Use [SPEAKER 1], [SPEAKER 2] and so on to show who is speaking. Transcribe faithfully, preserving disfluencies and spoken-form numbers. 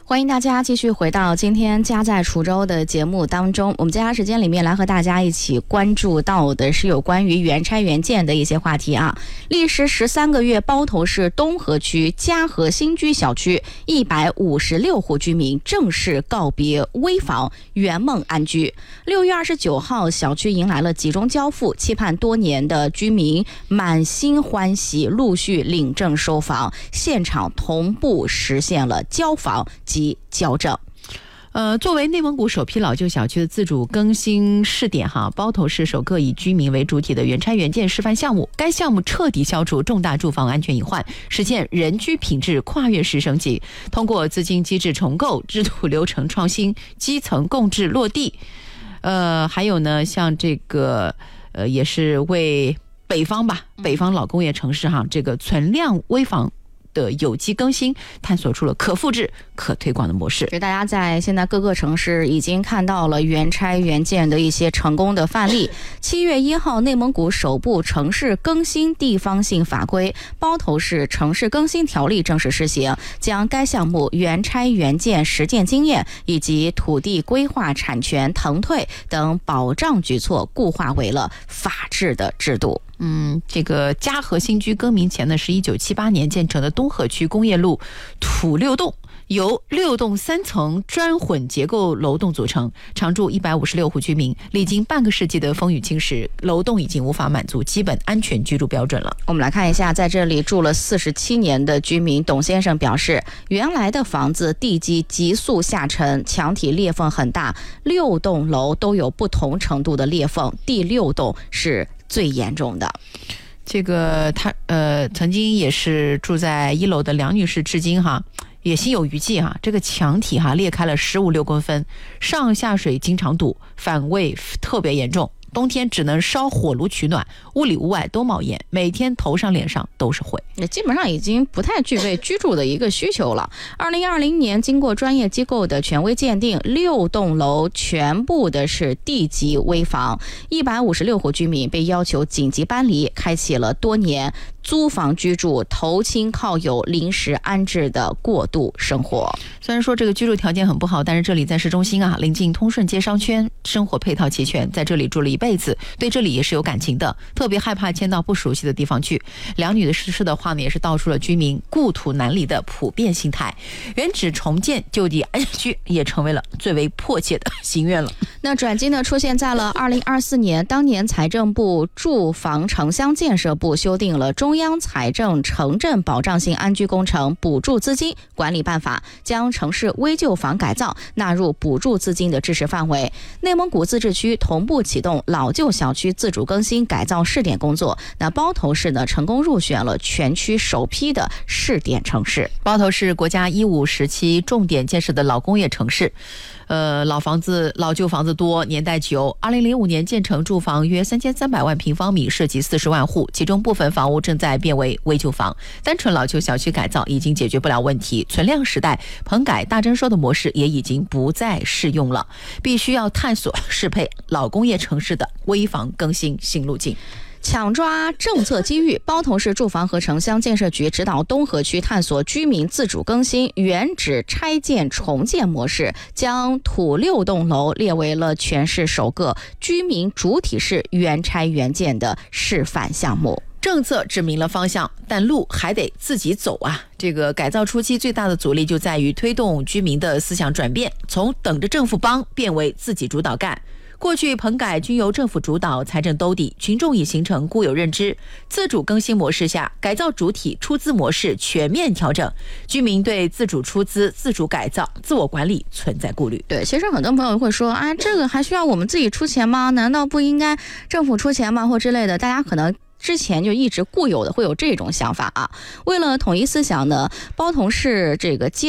[SPEAKER 1] 欢迎大家继续回到今天家在滁州的节目当中。我们接下来时间里面来和大家一起关注到的是有关于原拆原建的一些话题啊。历时十三个月，包头市东河区嘉禾新居小区一百五十六户居民正式告别危房，圆梦安居。六月二十九号，小区迎来了集中交付，期盼多年的居民满心欢喜，陆续领证收房，现场同步实现了交房及交证。
[SPEAKER 2] 呃，作为内蒙古首批老旧小区的自主更新试点哈，包头市首个以居民为主体的原拆原建示范项目。该项目彻底消除重大住房安全隐患，实现人居品质跨越式升级。通过资金机制重构、制度流程创新、基层共治落地，呃，还有呢，像这个呃，也是为北方吧，北方老工业城市哈，这个存量危房的有机更新探索出了可复制可推广的模式。
[SPEAKER 1] 大家在现在各个城市已经看到了原拆原建的一些成功的范例。七月一号，内蒙古首部城市更新地方性法规《包头市城市更新条例》正式施行，将该项目原拆原建实践经验以及土地规划产权腾退等保障举措固化为了法治的制度。
[SPEAKER 2] 嗯，这个嘉禾新居更名前呢是一九七八年建成的东河区工业路土六栋，由六栋三层砖混结构楼栋组成，常住一百五十六户居民。历经半个世纪的风雨侵蚀，楼栋已经无法满足基本安全居住标准了。
[SPEAKER 1] 我们来看一下，在这里住了四十七年的居民董先生表示，原来的房子地基急速下沉，墙体裂缝很大，六栋楼都有不同程度的裂缝，第六栋是最严重的。
[SPEAKER 2] 这个他呃曾经也是住在一楼的梁女士，至今哈也心有余悸哈。这个墙体哈裂开了十五六公分，上下水经常堵，反味特别严重。冬天只能烧火炉取暖，屋里屋外都冒烟，每天头上脸上都是灰，
[SPEAKER 1] 也基本上已经不太具备居住的一个需求了。二零二零年，经过专业机构的权威鉴定，六栋楼全部的是地级危房，一百五十六户居民被要求紧急搬离，开启了多年租房居住、投亲靠友、临时安置的过渡生活。
[SPEAKER 2] 虽然说这个居住条件很不好，但是这里在市中心啊，临近通顺街商圈，生活配套齐全，在这里住了一辈子，对这里也是有感情的，特别害怕迁到不熟悉的地方去。梁女的逝世的话呢，也是道出了居民故土难离的普遍心态。原址重建就地安居也成为了最为迫切的心愿了。
[SPEAKER 1] 那转机呢，出现在了二零二四年，当年财政部住房城乡建设部修订了中央财政城镇保障性安居工程补助资金管理办法，将城市危旧房改造纳入补助资金的支持范围。内蒙古自治区同步启动老旧小区自主更新改造试点工作。那包头市呢，成功入选了全区首批的试点城市。
[SPEAKER 2] 包头是国家一五时期重点建设的老工业城市，呃，老房子、老旧房子多，年代久。二零零五年建成住房约三千三百万平方米，涉及四十万户，其中部分房屋正在变为危旧房。单纯老旧小区改造已经解决不了问题，存量时代棚改大征收的模式也已经不再适用了，必须要探索适配老工业城市的危房更新新路径。
[SPEAKER 1] 抢抓政策机遇，包头市住房和城乡建设局指导东河区探索居民自主更新原址拆建重建模式，将土六栋楼列为了全市首个居民主体式原拆原建的示范项目。
[SPEAKER 2] 政策指明了方向，但路还得自己走啊。这个改造初期最大的阻力就在于推动居民的思想转变，从等着政府帮变为自己主导干。过去棚改均由政府主导，财政兜底，群众已形成固有认知。自主更新模式下，改造主体出资模式全面调整，居民对自主出资、自主改造、自我管理存在顾虑。
[SPEAKER 1] 对，其实很多朋友会说，啊，这个还需要我们自己出钱吗？难道不应该政府出钱吗？或之类的，大家可能之前就一直固有的会有这种想法啊。为了统一思想呢，包头市这个